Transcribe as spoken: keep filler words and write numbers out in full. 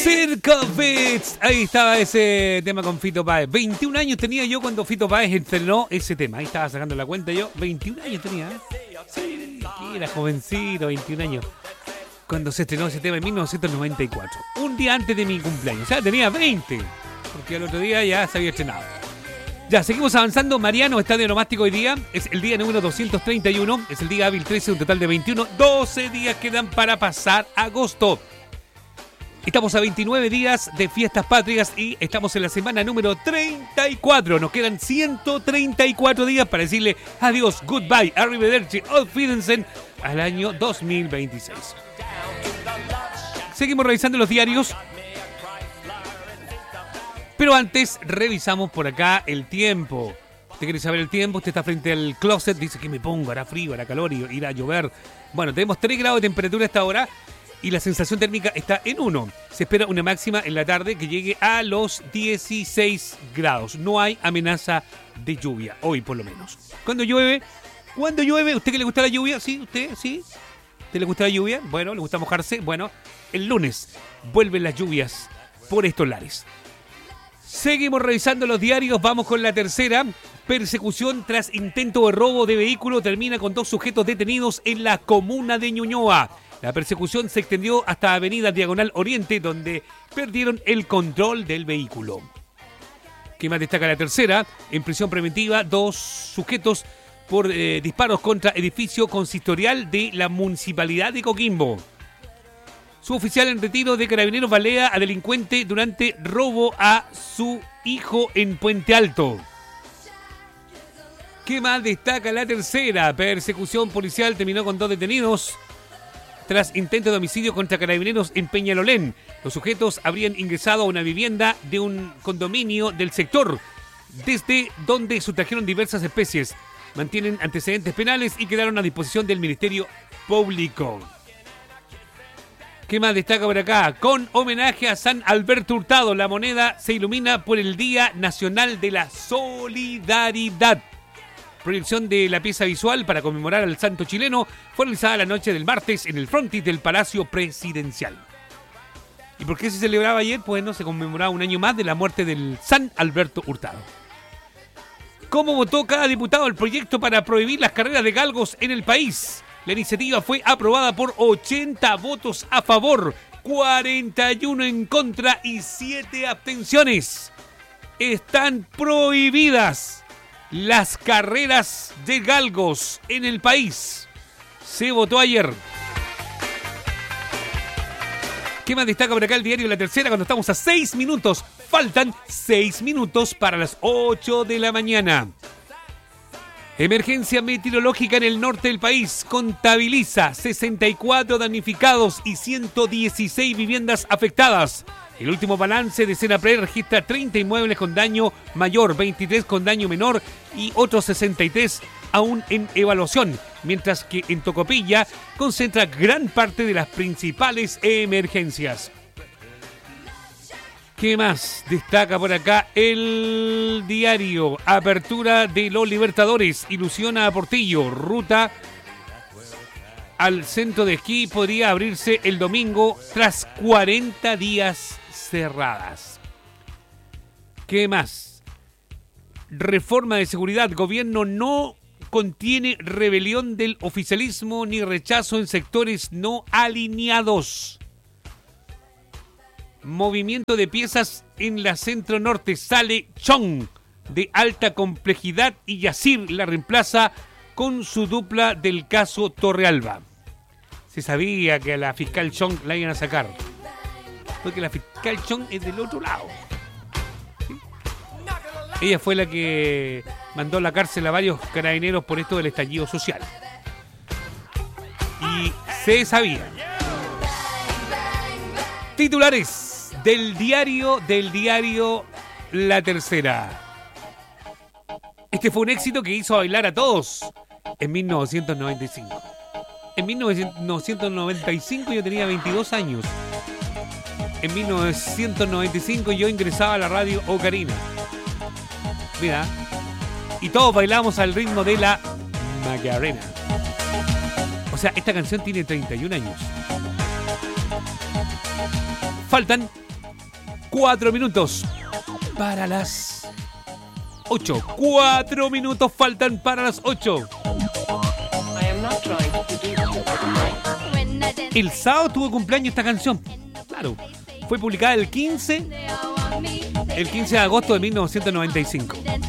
Circo Beats. Ahí estaba ese tema con Fito Páez. veintiún años tenía yo cuando Fito Páez estrenó ese tema. Ahí estaba sacando la cuenta yo. veintiún años tenía, ¿eh? Sí, era jovencito, veintiún años. Cuando se estrenó ese tema en mil novecientos noventa y cuatro. Un día antes de mi cumpleaños. O sea, tenía veinte. Porque al otro día ya se había estrenado. Ya, seguimos avanzando. Mariano está de onomástico hoy día. Es el día número doscientos treinta y uno. Es el día hábil trece, un total de veintiuno. doce días quedan para pasar agosto. Estamos a veintinueve días de fiestas patrias y estamos en la semana número treinta y cuatro. Nos quedan ciento treinta y cuatro días para decirle adiós, goodbye, arrivederci, auf Wiedersehen al año dos mil veintiséis. Seguimos revisando los diarios. Pero antes revisamos por acá el tiempo. ¿Usted quiere saber el tiempo? Usted está frente al closet, dice que me pongo, hará frío, hará calor y irá a llover. Bueno, tenemos tres grados de temperatura a esta hora. Y la sensación térmica está en uno. Se espera una máxima en la tarde que llegue a los dieciséis grados. No hay amenaza de lluvia, hoy por lo menos. ¿Cuándo llueve? ¿Cuándo llueve? ¿Usted que le gusta la lluvia? ¿Sí? ¿Usted? ¿Sí? ¿Usted le gusta la lluvia? Bueno, ¿le gusta mojarse? Bueno, el lunes vuelven las lluvias por estos lares. Seguimos revisando los diarios. Vamos con la tercera. Persecución tras intento de robo de vehículo termina con dos sujetos detenidos en la comuna de Ñuñoa. La persecución se extendió hasta Avenida Diagonal Oriente, donde perdieron el control del vehículo. ¿Qué más destaca la tercera? En prisión preventiva, dos sujetos por eh, disparos contra edificio consistorial de la Municipalidad de Coquimbo. Suboficial en retiro de Carabineros balea a delincuente durante robo a su hijo en Puente Alto. ¿Qué más destaca la tercera? Persecución policial terminó con dos detenidos tras intento de homicidio contra carabineros en Peñalolén. Los sujetos habrían ingresado a una vivienda de un condominio del sector, desde donde sustrajeron diversas especies. Mantienen antecedentes penales y quedaron a disposición del Ministerio Público. ¿Qué más destaca por acá? Con homenaje a San Alberto Hurtado, la moneda se ilumina por el Día Nacional de la Solidaridad. Proyección de la pieza visual para conmemorar al santo chileno fue realizada la noche del martes en el frontis del Palacio Presidencial. ¿Y por qué se celebraba ayer? Pues no, se conmemoraba un año más de la muerte del San Alberto Hurtado. ¿Cómo votó cada diputado el proyecto para prohibir las carreras de galgos en el país? La iniciativa fue aprobada por ochenta votos a favor, cuarenta y uno en contra y siete abstenciones. Están prohibidas las carreras de galgos en el país. Se votó ayer. ¿Qué más destaca por acá el diario La Tercera cuando estamos a seis minutos? Faltan seis minutos para las ocho de la mañana. Emergencia meteorológica en el norte del país. Contabiliza sesenta y cuatro damnificados y ciento dieciséis viviendas afectadas. El último balance de Senapred registra treinta inmuebles con daño mayor, veintitrés con daño menor y otros sesenta y tres aún en evaluación, mientras que en Tocopilla concentra gran parte de las principales emergencias. ¿Qué más destaca por acá el diario? Apertura de los Libertadores, ilusiona a Portillo, ruta al centro de esquí podría abrirse el domingo tras cuarenta días cerradas. ¿Qué más? Reforma de seguridad. Gobierno no contiene rebelión del oficialismo ni rechazo en sectores no alineados. Movimiento de piezas en la centro norte. Sale Chong de alta complejidad y Yacir la reemplaza con su dupla del caso Torrealba. Se sabía que a la fiscal Chong la iban a sacar, porque la fiscal Chong es del otro lado. ¿Sí? Ella fue la que mandó a la cárcel a varios carabineros por esto del estallido social. Y se sabía. Titulares del diario, del diario La Tercera. Este fue un éxito que hizo bailar a todos en mil novecientos noventa y cinco. En mil novecientos noventa y cinco yo tenía veintidós años. En mil novecientos noventa y cinco yo ingresaba a la radio Ocarina. Mira. Y todos bailamos al ritmo de la Macarena. O sea, esta canción tiene treinta y un años. Faltan Cuatro minutos para las ocho. Cuatro minutos faltan para las ocho. El sábado tuvo cumpleaños esta canción. Claro, fue publicada el quince, el quince de agosto de mil novecientos noventa y cinco.